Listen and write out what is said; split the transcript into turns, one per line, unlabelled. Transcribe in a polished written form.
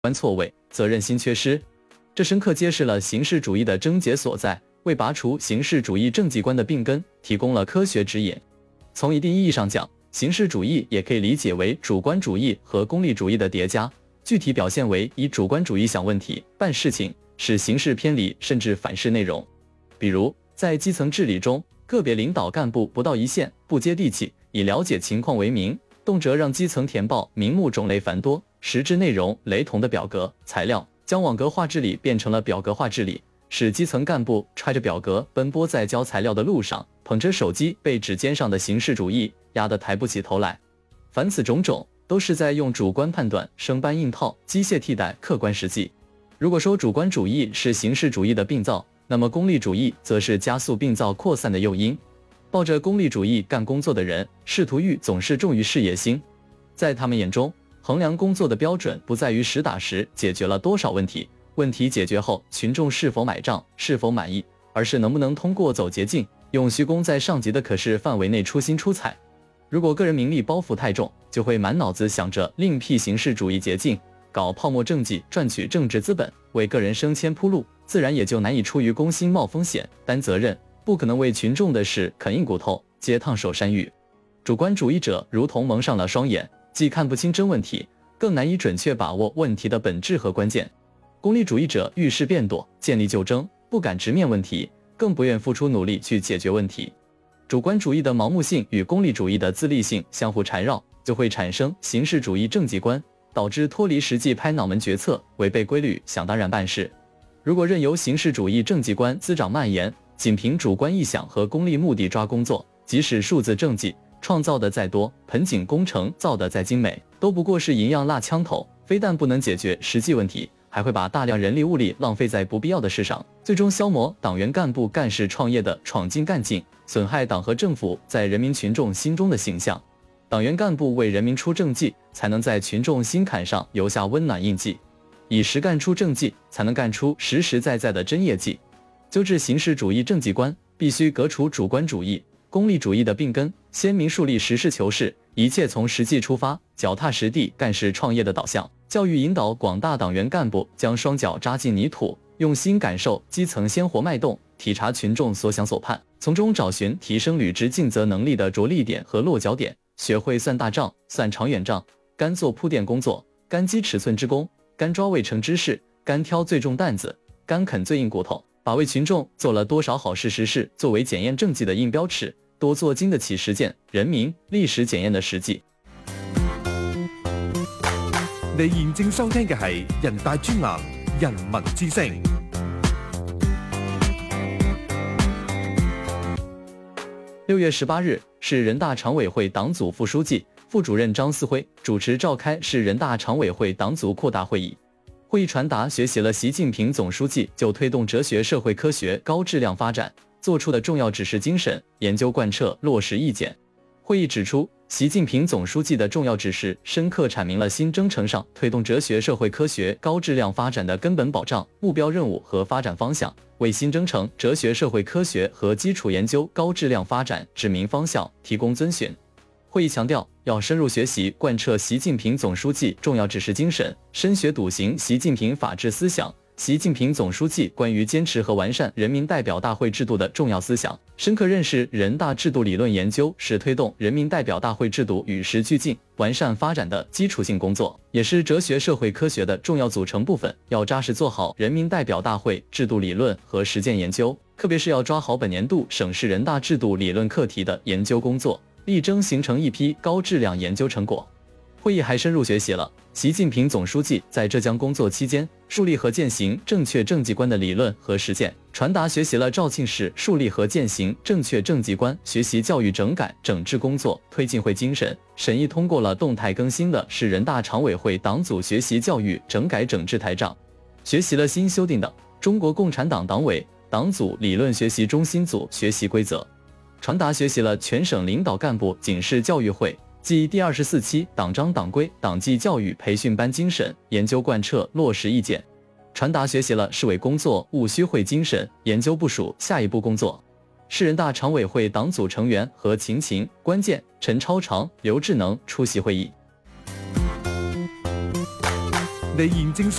观错位、责任心缺失。这深刻揭示了形式主义的症结所在，为拔除形式主义政绩观的病根提供了科学指引。从一定意义上讲，形式主义也可以理解为主观主义和功利主义的叠加，具体表现为以主观主义想问题、办事情，使形式偏离甚至反噬内容。比如，在基层治理中，个别领导干部不到一线、不接地气，以了解情况为名，动辄让基层填报名目种类繁多、实质内容雷同的表格、材料，将网格化治理变成了表格化治理，使基层干部揣着表格奔波在交材料的路上，捧着手机被指尖上的形式主义压得抬不起头来。凡此种种，都是在用主观判断生搬硬套、机械替代客观实际。如果说主观主义是形式主义的病灶，那么功利主义则是加速病灶扩散的诱因。抱着功利主义干工作的人，仕途欲总是重于事业心。在他们眼中，衡量工作的标准不在于实打实解决了多少问题，问题解决后群众是否买账、是否满意，而是能不能通过走捷径，用虚功在上级的可视范围内出新出彩。如果个人名利包袱太重，就会满脑子想着另辟形式主义捷径，搞泡沫政绩，赚取政治资本，为个人升迁铺路，自然也就难以出于公心冒风险、担责任，不可能为群众的事啃硬骨头、接烫手山芋。主观主义者如同蒙上了双眼，既看不清真问题，更难以准确把握问题的本质和关键。功利主义者遇事变躲，见利就争，不敢直面问题，更不愿付出努力去解决问题。主观主义的盲目性与功利主义的自利性相互缠绕，就会产生形式主义政绩观，导致脱离实际拍脑门决策，违背规律想当然办事。如果任由形式主义政绩观滋长蔓延，仅凭主观臆想和功利目的抓工作，即使数字政绩创造的再多，盆景工程造的再精美，都不过是银样蜡枪头，非但不能解决实际问题，还会把大量人力物力浪费在不必要的事上，最终消磨党员干部干事创业的闯劲干劲，损害党和政府在人民群众心中的形象。党员干部为人民出政绩，才能在群众心坎上留下温暖印记，以实干出政绩，才能干出实实在在的真业绩。纠治形式主义政绩观，必须革除主观主义、功利主义的病根，鲜明树立实事求是、一切从实际出发、脚踏实地干事创业的导向。教育引导广大党员干部将双脚扎进泥土，用心感受基层鲜活脉动，体察群众所想所盼，从中找寻提升履职尽责能力的着力点和落脚点，学会算大账、算长远账，干做铺垫工作，干积尺寸之功，干抓未成之事，干挑最重担子，干啃最硬骨头，把为群众做了多少好事实事作为检验政绩的硬标尺，多做经得起实践、人民、历史檢驗嘅實際。
你現正收聽嘅係人大專欄人民之聲。
6月18日，市人大常委会党组副书记、副主任张思辉主持召开市人大常委会党组扩大会议。会议传达学习了习近平总书记就推动哲学社会科学高质量发展做出的重要指示精神、研究贯彻落实意见。会议指出，习近平总书记的重要指示深刻阐明了新征程上推动哲学社会科学高质量发展的根本保障、目标任务和发展方向，为新征程哲学社会科学和基础研究高质量发展指明方向，提供遵循。会议强调，要深入学习贯彻习近平总书记重要指示精神，深学笃行习近平法治思想，习近平总书记关于坚持和完善人民代表大会制度的重要思想，深刻认识人大制度理论研究是推动人民代表大会制度与时俱进、完善发展的基础性工作，也是哲学社会科学的重要组成部分。要扎实做好人民代表大会制度理论和实践研究，特别是要抓好本年度省市人大制度理论课题的研究工作，力争形成一批高质量研究成果。会议还深入学习了习近平总书记在浙江工作期间树立和践行正确政绩观的理论和实践，传达学习了肇庆市树立和践行正确政绩观学习教育整改整治工作推进会精神，审议通过了动态更新的市人大常委会党组学习教育整改整治台账，学习了新修订的中国共产党党委党组理论学习中心组学习规则，传达学习了全省领导干部警示教育会暨第24期党章党规党纪教育培训班精神，研究贯彻落实意见，传达学习了市委工作务虚会精神，研究部署下一步工作。市人大常委会党组成员和秦琴、关键、陳超常、劉智能出席會議。
你哋現正